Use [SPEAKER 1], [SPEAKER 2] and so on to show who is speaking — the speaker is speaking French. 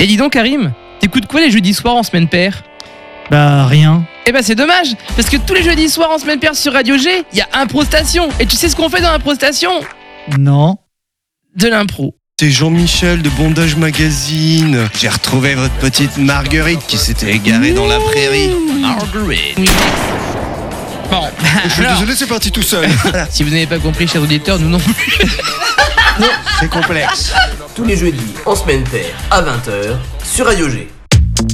[SPEAKER 1] Et dis donc Karim, t'écoutes quoi les jeudis soirs en semaine paire?
[SPEAKER 2] Bah rien.
[SPEAKER 1] Eh ben c'est dommage, parce que tous les jeudis soirs en semaine paire sur Radio G, il y a Impro Station. Et tu sais ce qu'on fait dans Impro Station?
[SPEAKER 2] Non.
[SPEAKER 1] De l'impro.
[SPEAKER 3] C'est Jean-Michel de Bondage Magazine. J'ai retrouvé votre petite Marguerite qui s'était égarée dans la prairie.
[SPEAKER 1] Marguerite. Bon,
[SPEAKER 3] Je suis
[SPEAKER 1] alors,
[SPEAKER 3] désolé, c'est parti tout seul.
[SPEAKER 1] si vous n'avez pas compris, chers auditeurs, nous non plus.
[SPEAKER 3] C'est complexe.
[SPEAKER 4] Tous les jeudis en semaine paire à 20h sur Radio G.